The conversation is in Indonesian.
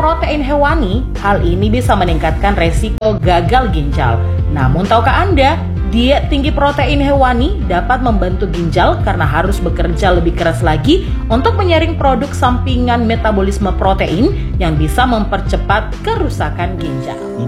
protein hewani, hal ini bisa meningkatkan resiko gagal ginjal. Namun tahukah Anda, diet tinggi protein hewani dapat membantu ginjal karena harus bekerja lebih keras lagi untuk menyaring produk sampingan metabolisme protein yang bisa mempercepat kerusakan ginjal.